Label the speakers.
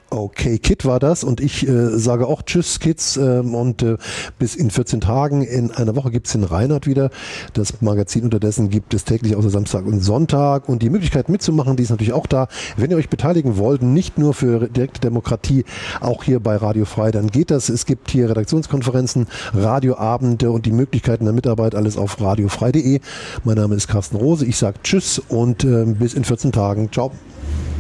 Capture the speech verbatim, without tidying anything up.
Speaker 1: Okay, Kid war das und ich äh, sage auch Tschüss Kids ähm, und äh, bis in vierzehn Tagen, in einer Woche gibt es den Reinhard wieder. Das Magazin unterdessen gibt es täglich außer Samstag und Sonntag und die Möglichkeit mitzumachen, die ist natürlich auch da. Wenn ihr euch beteiligen wollt, nicht nur für direkte Demokratie, auch hier bei Radio Frei, dann geht das. Es gibt hier Redaktionskonferenzen, Radioabende und die Möglichkeiten der Mitarbeit, alles auf radiofrei punkt de. Mein Name ist Carsten Rose, ich sage Tschüss und äh, bis in vierzehn Tagen. Ciao.